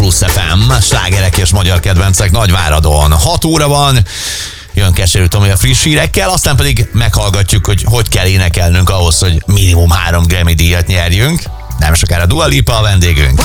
Plusz FM, slágerek és magyar kedvencek Nagyváradon. 6 óra van, jön Keserű Tomi a friss hírekkel, aztán pedig meghallgatjuk, hogy kell énekelnünk ahhoz, hogy minimum 3 Grammy díjat nyerjünk. Nem sokára Dua Lipa a vendégünk.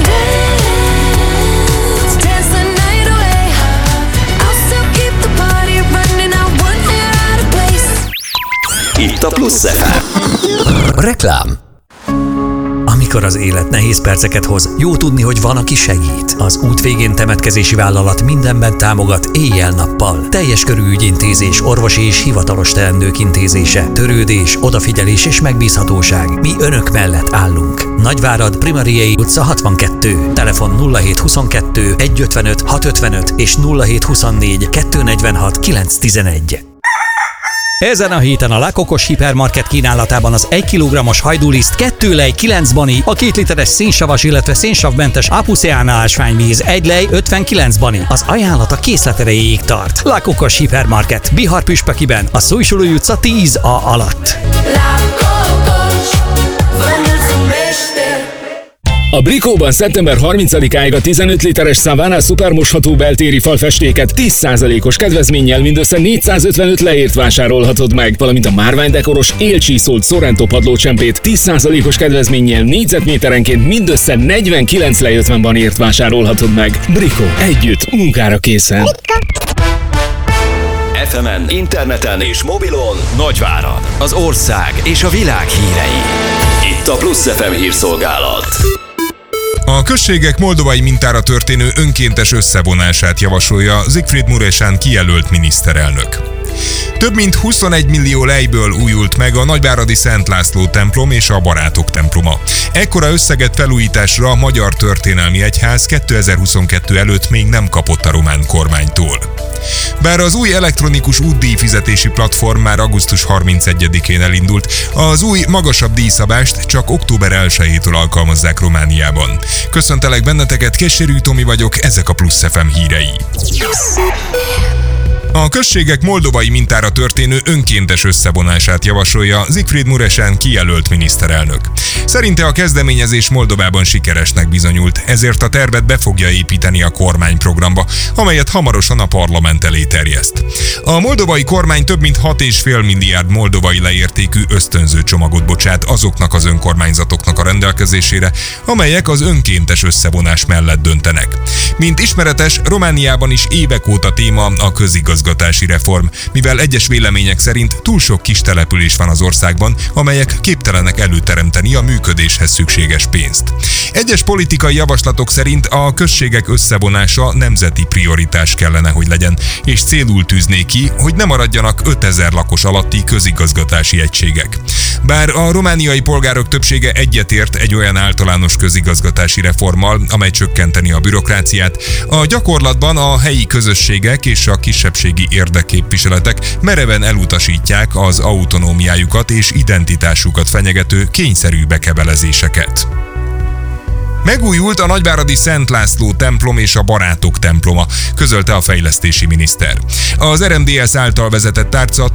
Itt a Plusz FM. Reklám. Amikor az élet nehéz perceket hoz, jó tudni, hogy van, aki segít. Az út végén temetkezési vállalat mindenben támogat éjjel-nappal. Teljes körű ügyintézés, orvosi és hivatalos teendők intézése, törődés, odafigyelés és megbízhatóság. Mi önök mellett állunk. Nagyvárad, Primariei utca 62. Telefon 0722 155 655 és 0724 246 911. Ezen a héten a Lakokos Hipermarket kínálatában az 1 kg-os hajdúliszt, 2 lej 9 bani, a 2 literes szénsavas, illetve szénsavmentes Apuseana ásványvíz, 1 lej 59 bani. Az ajánlat a készlet erejéig tart. Lakokos Hipermarket, Bihar Püspökiben, a Szújsulói utca 10A alatt. A Brikóban szeptember 30-áig a 15 literes Savana szupermosható beltéri falfestéket 10%-os kedvezménnyel mindössze 455 leért vásárolhatod meg, valamint a márványdekoros élcsíszolt Sorrento padlócsempét 10%-os kedvezménnyel négyzetméterenként mindössze 49 lej 50 banért vásárolhatod meg. Brikó, együtt, munkára készen. FM-en, interneten és mobilon Nagyvárad, az ország és a világ hírei. Itt a Plusz FM hírszolgálat. A községek moldovai mintára történő önkéntes összevonását javasolja Siegfried Muresan kijelölt miniszterelnök. Több mint 21 millió lejből újult meg a Nagyváradi Szent László templom és a Barátok temploma. Ekkora összeget felújításra a Magyar Történelmi Egyház 2022 előtt még nem kapott a román kormánytól. Bár az új elektronikus útdíj fizetési platform már augusztus 31-én elindult, az új magasabb díjszabást csak október 1-től alkalmazzák Romániában. Köszöntelek benneteket, Keserű Tomi vagyok, ezek a Plusz FM hírei. A községek moldovai mintára történő önkéntes összevonását javasolja Siegfried Muresan kijelölt miniszterelnök. Szerinte a kezdeményezés Moldovában sikeresnek bizonyult, ezért a tervet be fogja építeni a kormányprogramba, amelyet hamarosan a parlament elé terjeszt. A moldovai kormány több mint 6,5 milliárd moldovai leértékű ösztönző csomagot bocsát azoknak az önkormányzatoknak a rendelkezésére, amelyek az önkéntes összevonás mellett döntenek. Mint ismeretes, Romániában is évek óta téma a közigazgatási reform, mivel egyes vélemények szerint túl sok kis település van az országban, amelyek képtelenek előteremteni a működéshez szükséges pénzt. Egyes politikai javaslatok szerint a községek összevonása nemzeti prioritás kellene, hogy legyen, és célul tűzné ki, hogy ne maradjanak 5000 lakos alatti közigazgatási egységek. Bár a romániai polgárok többsége egyetért egy olyan általános közigazgatási reformmal, amely csökkenteni a bürokráciát, a gyakorlatban a helyi közösségek és a kisebbségi érdekképviseletek mereven elutasítják az autonómiájukat és identitásukat fenyegető kényszerű bekebelezéseket. Megújult a Nagyváradi Szent László templom és a Barátok temploma, közölte a fejlesztési miniszter. Az RMDSZ által vezetett tárca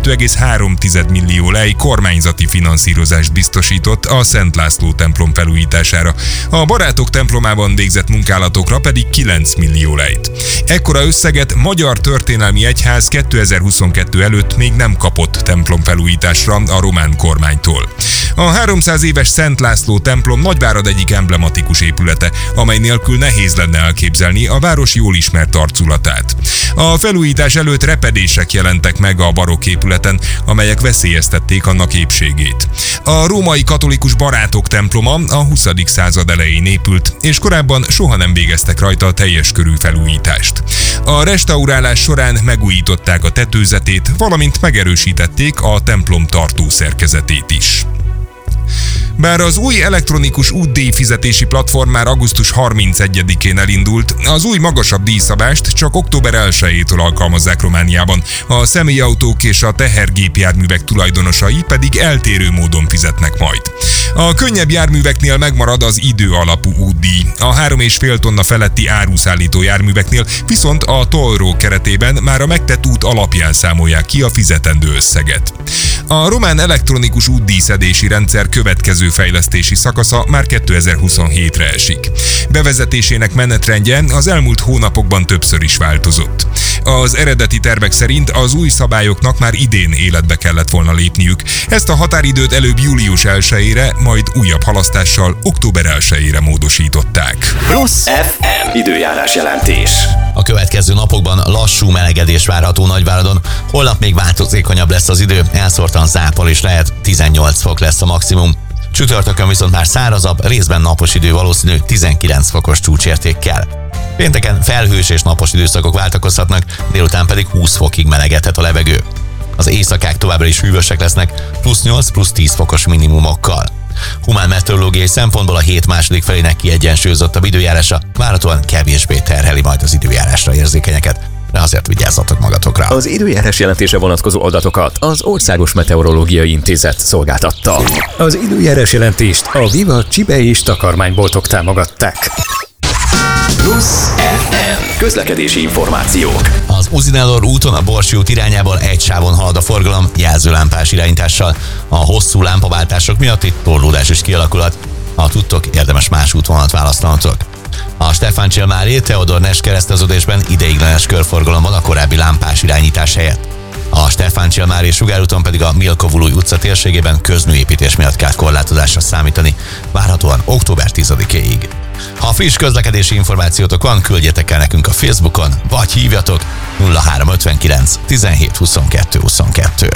12,3 millió lej kormányzati finanszírozást biztosított a Szent László templom felújítására, a Barátok templomában végzett munkálatokra pedig 9 millió lejt. Ekkora összeget Magyar Történelmi Egyház 2022 előtt még nem kapott templom felújításra a román kormánytól. A 300 éves Szent László templom Nagyvárad egyik emblematikus épülete, amely nélkül nehéz lenne elképzelni a város jól ismert arculatát. A felújítás előtt repedések jelentek meg a barokk épületen, amelyek veszélyeztették annak épségét. A római katolikus Barátok temploma a 20. század elején épült, és korábban soha nem végeztek rajta a teljes körű felújítást. A restaurálás során megújították a tetőzetét, valamint megerősítették a templom tartó szerkezetét is. Bár az új elektronikus útdíj fizetési platform már augusztus 31-én elindult, az új magasabb díjszabást csak október 1-től alkalmazzák Romániában, a személyautók és a tehergépjárművek tulajdonosai pedig eltérő módon fizetnek majd. A könnyebb járműveknél megmarad az idő alapú útdíj, a 3,5 tonna feletti áruszállító járműveknél viszont a tollró keretében már a megtett út alapján számolják ki a fizetendő összeget. A román elektronikus útdíszedési rendszer következő fejlesztési szakasza már 2027-re esik. Bevezetésének menetrendje az elmúlt hónapokban többször is változott. Az eredeti tervek szerint az új szabályoknak már idén életbe kellett volna lépniük. Ezt a határidőt előbb július 1-ére, majd újabb halasztással október 1-ére módosították. Plusz FM időjárás jelentés. A következő napokban lassú melegedés várható Nagyváradon. Holnap még változékonyabb lesz az idő, elszórtan zápor is lehet, 18 fok lesz a maximum. Csütörtökön viszont már szárazabb, részben napos idő valószínű 19 fokos csúcsértékkel. Pénteken felhős és napos időszakok váltakozhatnak, délután pedig 20 fokig melegedhet a levegő. Az éjszakák továbbra is hűvösek lesznek, +8, +10 fokos minimumokkal. Humán meteorológiai szempontból a hét második felének kiegyensúlyozottabb időjárása várhatóan kevésbé terheli majd az időjárásra érzékenyeket, de azért vigyázzatok magatokra. Az időjárás jelentése vonatkozó adatokat az Országos Meteorológiai Intézet szolgáltatta. Az időjárás jelentést a Viva Csibe és takarmányboltok támogatták. Plusz FM közlekedési információk. Az Uzinelor úton a Borsi út irányából egy sávon halad a forgalom jelzőlámpás irányítással. A hosszú lámpaváltások miatt itt torlódás is kialakulhat. Ha tudtok, érdemes más útvonalat választanatok. A Stefán Csilmári Teodor Nes kereszteződésben ideiglenes körforgalom van a korábbi lámpás irányítás helyett. A Stefán Csilmári sugárúton pedig a Milkovului utca térségében közműépítés miatt kell korlátozásra számítani, várhatóan október 10-éig. Ha friss közlekedési információtok van, küldjetek el nekünk a Facebookon, vagy hívjatok 0359 17 22 22.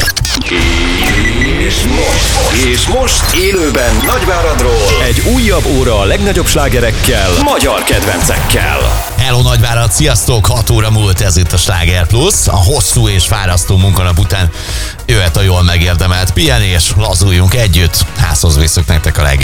És most élőben Nagyváradról egy újabb óra a legnagyobb slágerekkel, magyar kedvencekkel. Hello Nagyvárad, sziasztok! 6 óra múlt, ez itt a Sláger Plus. A hosszú és fárasztó munkanap után jöhet a jól megérdemelt pihenés, lazuljunk együtt, házhoz visszük nektek a legjobb